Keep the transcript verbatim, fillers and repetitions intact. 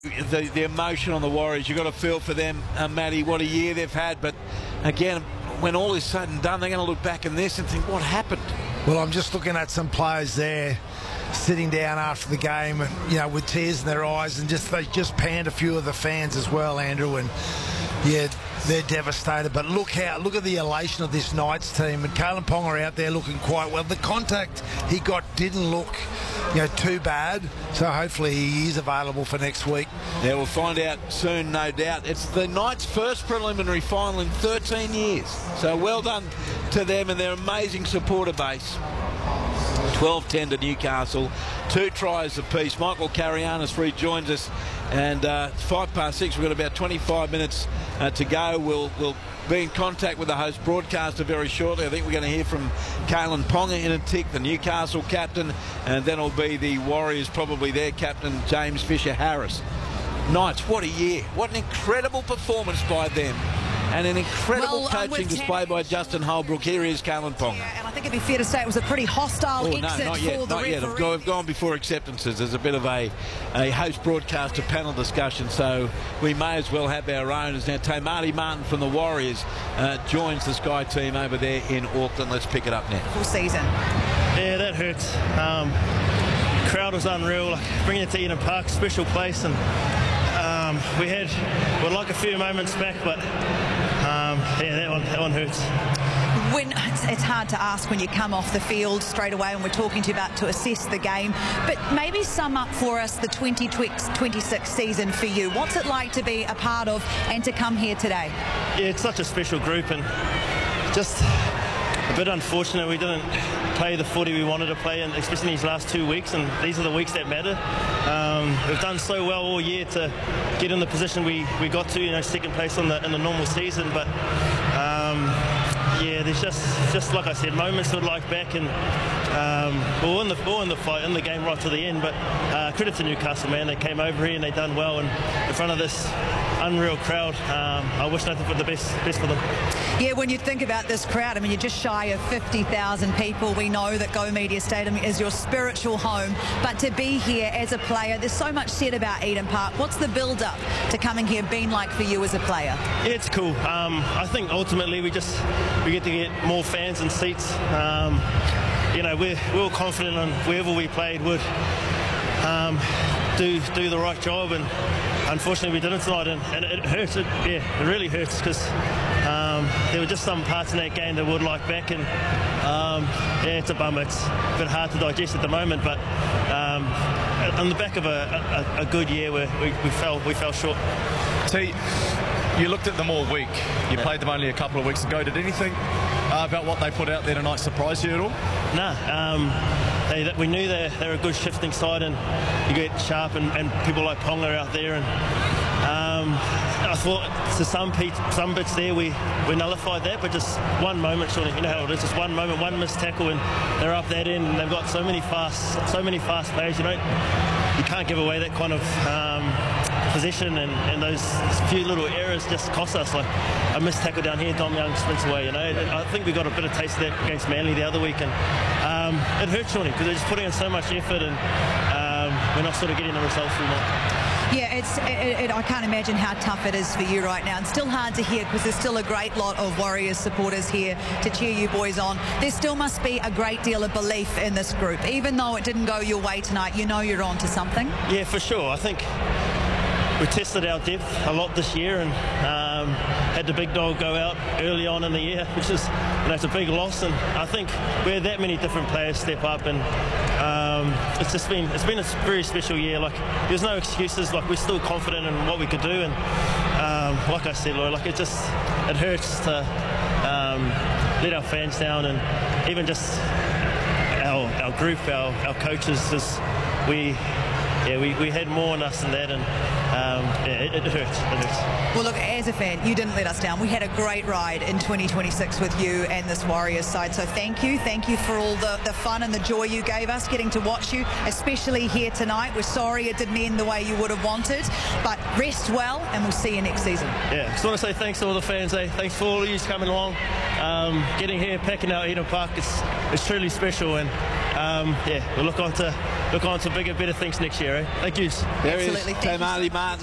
The, the emotion on the Warriors, you've got to feel for them, uh, Matty, what a year they've had. But again, when all is said and done, they're going to look back on this and think, what happened? Well, I'm just looking at some players there sitting down after the game, you know, with tears in their eyes, and just they just panned a few of the fans as well, Andrew, and yeah, they're devastated. But look how look at the elation of this Knights team, and Kalyn Ponga out there looking quite well. The contact he got didn't look, you know, too bad, so hopefully he is available for next week. Yeah, we'll find out soon, no doubt. It's the Knights' first preliminary final in thirteen years, so well done to them and their amazing supporter base. twelve ten to Newcastle, two tries apiece. Michael Carianis rejoins us, and uh, it's five past six. We've got about twenty-five minutes uh, to go. We'll, we'll be in contact with the host broadcaster very shortly. I think we're going to hear from Kalyn Ponga in a tick, the Newcastle captain, and then it'll be the Warriors, probably their captain, James Fisher-Harris. Knights, what a year. What an incredible performance by them. And an incredible well, coaching display by Justin Holbrook. Here is Kalyn Ponga. Yeah, and I think it'd be fair to say it was a pretty hostile oh, exit no, not yet, for the not referee. Yet. I've gone, I've gone before acceptances. There's a bit of a, a host broadcaster panel discussion, so we may as well have our own. As now Tamati Martin from the Warriors uh, joins the Sky team over there in Auckland. Let's pick it up now. Full season. Yeah, that hurts. Um, crowd was unreal. Like, bringing it to Eden Park, special place, and um, we had we'd like a few moments back, but um, yeah, that one that one hurts. When it's, it's hard to ask when you come off the field straight away, and we're talking to you about to assess the game, but maybe sum up for us the twenty twenty-six season for you. What's it like to be a part of and to come here today? Yeah, it's such a special group, and just a bit unfortunate we didn't play the footy we wanted to play, and especially in these last two weeks, and these are the weeks that matter. Um, we've done so well all year to get in the position we, we got to, you know, second place in the in the normal season, but um, yeah, there's just just like I said, moments we'd like back, and um, we're in the we're in the fight, in the game right to the end. But uh, credit to Newcastle, man, they came over here and they done well, and in front of this unreal crowd. Um, I wish nothing but the best best for them. Yeah, when you think about this crowd, I mean, you're just shy of fifty thousand people. We know that Go Media Stadium is your spiritual home, but to be here as a player, there's so much said about Eden Park. What's the build-up to coming here been like for you as a player? Yeah, it's cool. Um, I think ultimately we just we get to get more fans and seats. Um, you know, we're, we're confident on wherever we played would um, do do the right job, and unfortunately we didn't tonight, and, and it hurts. It, yeah, it really hurts, because um, there were just some parts in that game that would like back, and um, yeah, it's a bummer. It's a bit hard to digest at the moment, but um, on the back of a, a, a good year, we, we, we fell we fell short. T, you looked at them all week. You yeah. played them only a couple of weeks ago. Did anything uh, about what they put out there tonight surprise you at all? Nah. Um, They, we knew they're, they're a good shifting side, and you get Sharp and, and people like Ponga out there, and um, I thought to some pe some bits there we, we nullified that, but just one moment, surely, you know how it is, just one moment, one missed tackle, and they're up that end, and they've got so many fast so many fast players. You don't you can't give away that kind of um, possession, and, and those few little errors just cost us. Like a missed tackle down here, Dom Young sprints away. You know, I think we got a bit of taste of that against Manly the other week, and um, it hurts, Shawnee, because they're just putting in so much effort, and um, we're not sort of getting the results we want. Yeah, it's. It, it, I can't imagine how tough it is for you right now. It's still hard to hear, because there's still a great lot of Warriors supporters here to cheer you boys on. There still must be a great deal of belief in this group. Even though it didn't go your way tonight, you know you're on to something. Yeah, for sure. I think we tested our depth a lot this year, and um, had the big dog go out early on in the year, which is, you know, it's a big loss. And I think we had that many different players step up, and um, it's just been it's been a very special year. Like, there's no excuses. Like, we're still confident in what we could do, and um, like I said, Lloyd, like it just it hurts to um, let our fans down, and even just our our group, our our coaches, just we. Yeah, we, we had more on us than that, and um, yeah, it, it hurts. It hurts. Well, look, as a fan, you didn't let us down. We had a great ride in twenty twenty-six with you and this Warriors side, so thank you. Thank you for all the, the fun and the joy you gave us getting to watch you, especially here tonight. We're sorry it didn't end the way you would have wanted, but rest well, and we'll see you next season. Yeah, just want to say thanks to all the fans. Eh? Thanks for all of you coming along, um, getting here, packing out Eden Park. It's, it's truly special, and um, yeah, we'll look on to look on to bigger, better things next year. Eh? Thank you. There Absolutely. is Thank you. Marty Martin.